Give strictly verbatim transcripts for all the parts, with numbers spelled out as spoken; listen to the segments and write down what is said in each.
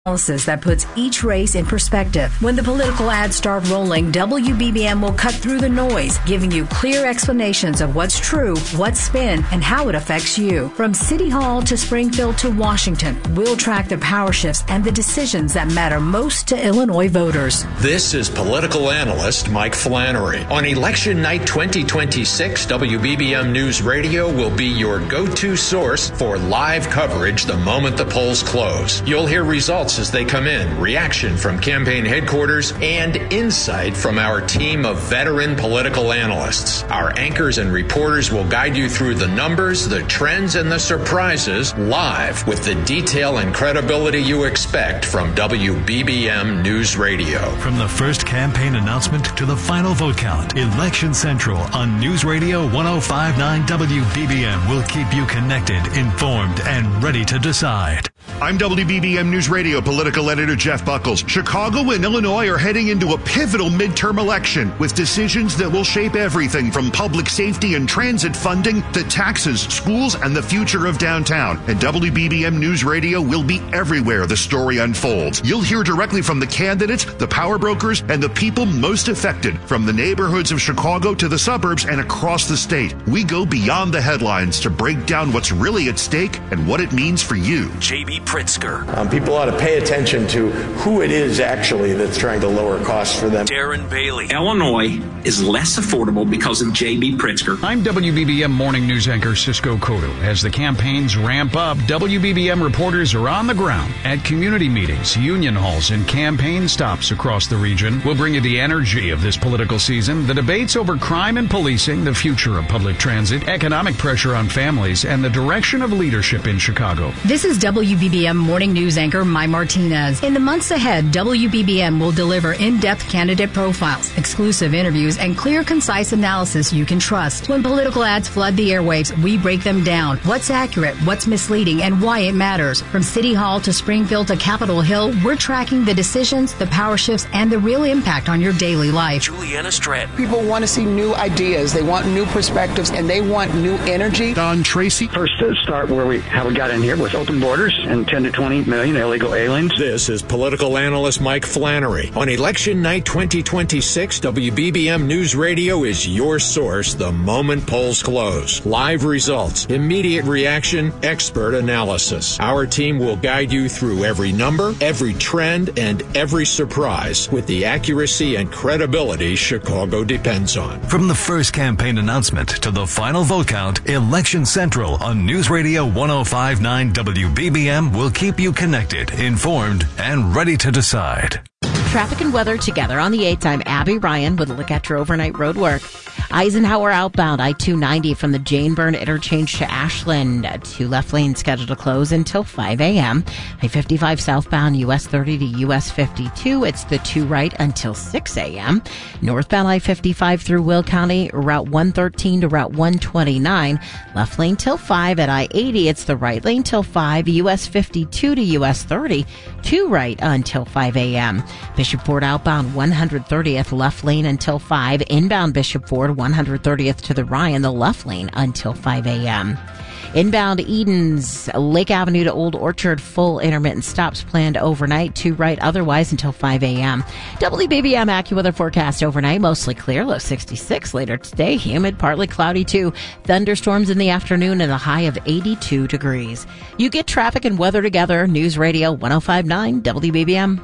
Analysis that puts each race in perspective. When the political ads start rolling, W B B M will cut through the noise, giving you clear explanations of what's true, what's spin, and how it affects you. From City Hall to Springfield to Washington, we'll track the power shifts and the decisions that matter most to Illinois voters. This is political analyst Mike Flannery. On election night twenty twenty-six, W B B M News Radio will be your go-to source for live coverage the moment the polls close. You'll hear results as they come in, reaction from campaign headquarters, and insight from our team of veteran political analysts. Our anchors and reporters will guide you through the numbers, the trends, and the surprises live with the detail and credibility you expect from W B B M News Radio. From the first campaign announcement to the final vote count, Election Central on News Radio ten fifty-nine W B B M will keep you connected, informed, and ready to decide. I'm W B B M News Radio political editor Jeff Buckles. Chicago and Illinois are heading into a pivotal midterm election with decisions that will shape everything from public safety and transit funding to taxes, schools, and the future of downtown. And W B B M News Radio will be everywhere the story unfolds. You'll hear directly from the candidates, the power brokers, and the people most affected, from the neighborhoods of Chicago to the suburbs and across the state. We go beyond the headlines to break down what's really at stake and what it means for you. J B Pritzker. Um, people ought to pay attention to who it is actually that's trying to lower costs for them. Darren Bailey. Illinois is less affordable because of J B Pritzker. I'm W B B M morning news anchor Cisco Cotto. As the campaigns ramp up, W B B M reporters are on the ground at community meetings, union halls, and campaign stops across the region. We'll bring you the energy of this political season, the debates over crime and policing, the future of public transit, economic pressure on families, and the direction of leadership in Chicago. This is W B B M morning news anchor Mai Martinez. In the months ahead, W B B M will deliver in-depth candidate profiles, exclusive interviews, and clear, concise analysis you can trust. When political ads flood the airwaves, we break them down. What's accurate, what's misleading, and why it matters. From City Hall to Springfield to Capitol Hill, we're tracking the decisions, the power shifts, and the real impact on your daily life. Juliana Stratton. People want to see new ideas. They want new perspectives, and they want new energy. Don Tracy. First to start where we how we got in here with open borders and ten to twenty million illegal aliens. This is political analyst Mike Flannery. On election night twenty twenty-six, W B B M News Radio is your source the moment polls close. Live results, immediate reaction, expert analysis. Our team will guide you through every number, every trend, and every surprise with the accuracy and credibility Chicago depends on. From the first campaign announcement to the final vote count, Election Central on News Radio ten fifty-nine W B B M will keep you connected, informed, and ready to decide. Traffic and weather together on the eighth. I'm Abby Ryan with a look at your overnight road work. Eisenhower outbound I two ninety from the Jane Byrne interchange to Ashland. Two left lanes scheduled to close until five a.m. I fifty-five southbound U S thirty to U S fifty-two. It's the two right until six a.m. Northbound I fifty-five through Will County, Route one thirteen to Route one twenty-nine. Left lane till five at I eighty. It's the right lane till five. U S fifty-two to U S thirty. Two right until five a.m. Bishop Ford outbound one thirtieth left lane until five. Inbound Bishop Ford one thirtieth to the Ryan, the left lane until five a.m. Inbound Edens, Lake Avenue to Old Orchard, full intermittent stops planned overnight, two right otherwise until five a.m. W B B M AccuWeather forecast overnight, mostly clear, low sixty-six. Later today, humid, partly cloudy too. Thunderstorms in the afternoon and a high of eighty-two degrees. You get traffic and weather together, News Radio ten fifty-nine W B B M.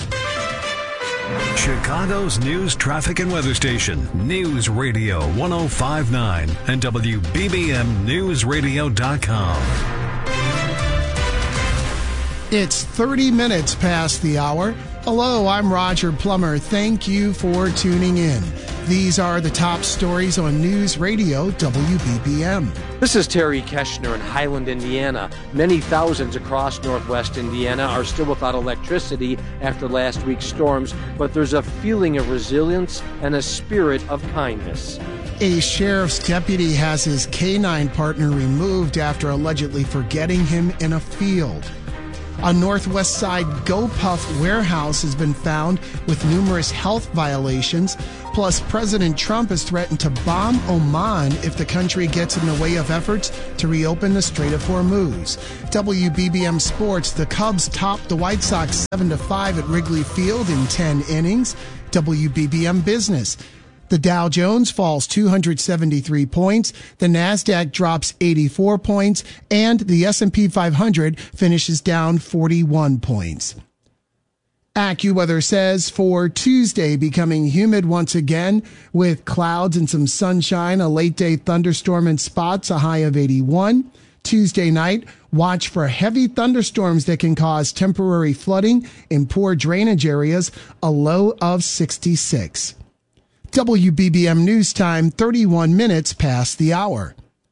Chicago's news, traffic, and weather station, News Radio ten fifty-nine and W B B M News Radio dot com. It's thirty minutes past the hour. Hello, I'm Roger Plummer. Thank you for tuning in. These are the top stories on News Radio W B B M. This is Terry Keschner in Highland, Indiana. Many thousands across northwest Indiana are still without electricity after last week's storms, but there's a feeling of resilience and a spirit of kindness. A sheriff's deputy has his canine partner removed after allegedly forgetting him in a field. A Northwest Side GoPuff warehouse has been found with numerous health violations. Plus, President Trump has threatened to bomb Oman if the country gets in the way of efforts to reopen the Strait of Hormuz. W B B M Sports, the Cubs topped the White Sox seven to five at Wrigley Field in ten innings. W B B M Business. The Dow Jones falls two hundred seventy-three points, the Nasdaq drops eighty-four points, and the S and P five hundred finishes down forty-one points. AccuWeather says for Tuesday, becoming humid once again with clouds and some sunshine, a late-day thunderstorm in spots, a high of eighty-one. Tuesday night, watch for heavy thunderstorms that can cause temporary flooding in poor drainage areas, a low of sixty-six. W B B M News Time, thirty-one minutes past the hour.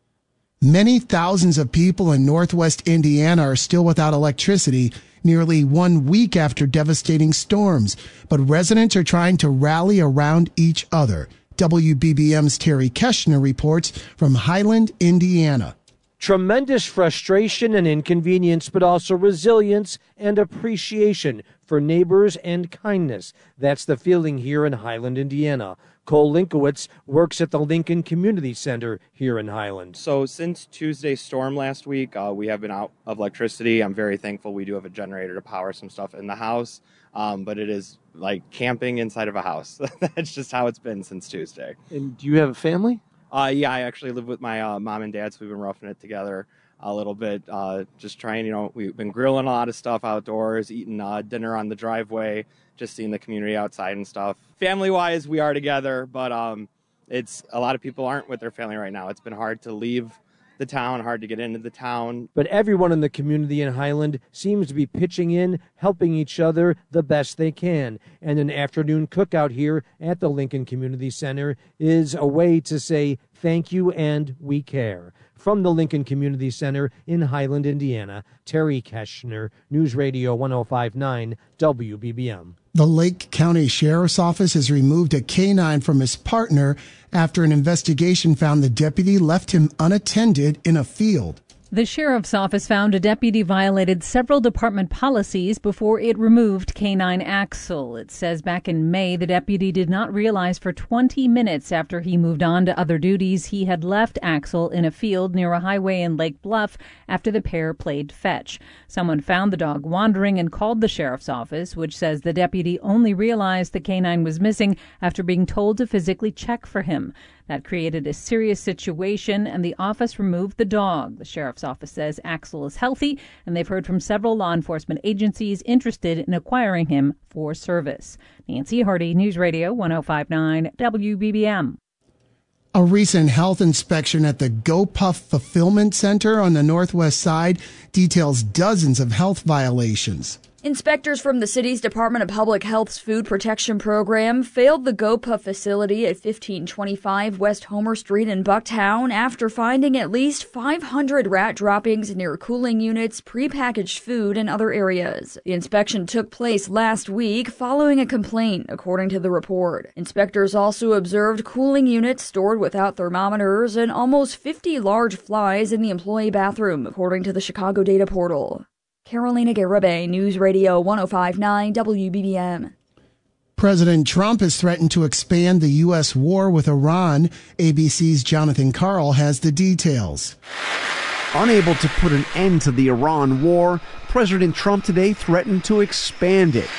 Many thousands of people in northwest Indiana are still without electricity nearly one week after devastating storms, but residents are trying to rally around each other. W B B M's Terry Keshner reports from Highland, Indiana. Tremendous frustration and inconvenience, but also resilience and appreciation for neighbors and kindness. That's the feeling here in Highland, Indiana. Cole Linkowitz works at the Lincoln Community Center here in Highland. So since Tuesday's storm last week, uh, we have been out of electricity. I'm very thankful we do have a generator to power some stuff in the house, um, but it is like camping inside of a house. That's just how it's been since Tuesday. And do you have a family? Uh, yeah, I actually live with my uh, mom and dad, so we've been roughing it together a little bit, uh, just trying, you know, we've been grilling a lot of stuff outdoors, eating uh, dinner on the driveway, just seeing the community outside and stuff. Family-wise, we are together, but um, it's a lot of people aren't with their family right now. It's been hard to leave the town, hard to get into the town. But everyone in the community in Highland seems to be pitching in, helping each other the best they can. And an afternoon cookout here at the Lincoln Community Center is a way to say thank you and we care. From the Lincoln Community Center in Highland, Indiana, Terry Keshner, News Radio one oh five point nine W B B M. The Lake County Sheriff's Office has removed a canine from his partner after an investigation found the deputy left him unattended in a field. The sheriff's office found a deputy violated several department policies before it removed canine Axel. It says back in May, the deputy did not realize for twenty minutes after he moved on to other duties he had left Axel in a field near a highway in Lake Bluff after the pair played fetch. Someone found the dog wandering and called the sheriff's office, which says the deputy only realized the canine was missing after being told to physically check for him. That created a serious situation, and the office removed the dog. The sheriff's office says Axel is healthy, and they've heard from several law enforcement agencies interested in acquiring him for service. Nancy Hardy, News Radio one oh five point nine W B B M. A recent health inspection at the GoPuff Fulfillment Center on the Northwest Side details dozens of health violations. Inspectors from the city's Department of Public Health's Food Protection Program failed the GoPuff facility at fifteen twenty-five West Homer Street in Bucktown after finding at least five hundred rat droppings near cooling units, prepackaged food, and other areas. The inspection took place last week following a complaint, according to the report. Inspectors also observed cooling units stored without thermometers and almost fifty large flies in the employee bathroom, according to the Chicago Data Portal. Carolina Garibay, News Radio one oh five point nine W B B M. President Trump has threatened to expand the U S war with Iran. A B C's Jonathan Karl has the details. Unable to put an end to the Iran war, President Trump today threatened to expand it,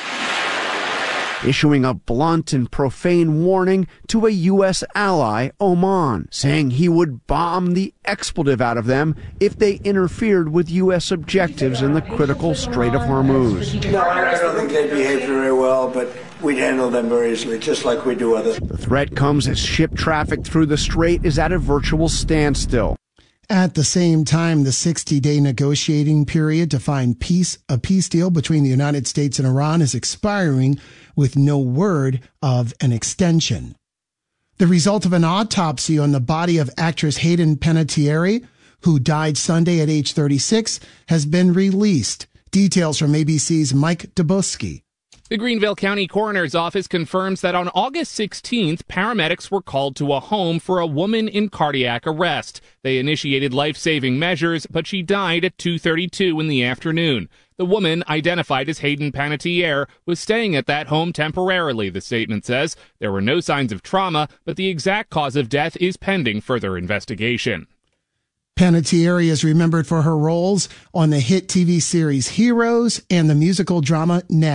issuing a blunt and profane warning to a U S ally, Oman, saying he would bomb the expletive out of them if they interfered with U S objectives in the critical Strait of Hormuz. No, I don't think they behaved very well, but we'd handle them very easily, just like we do others. The threat comes as ship traffic through the strait is at a virtual standstill. At the same time, the sixty-day negotiating period to find peace, a peace deal between the United States and Iran is expiring with no word of an extension. The result of an autopsy on the body of actress Hayden Panettiere, who died Sunday at age thirty-six, has been released. Details from A B C's Mike Dubosky. The Greenville County Coroner's Office confirms that on August sixteenth, paramedics were called to a home for a woman in cardiac arrest. They initiated life-saving measures, but she died at two thirty-two in the afternoon. The woman, identified as Hayden Panettiere, was staying at that home temporarily, the statement says. There were no signs of trauma, but the exact cause of death is pending further investigation. Panettiere is remembered for her roles on the hit T V series Heroes and the musical drama Now.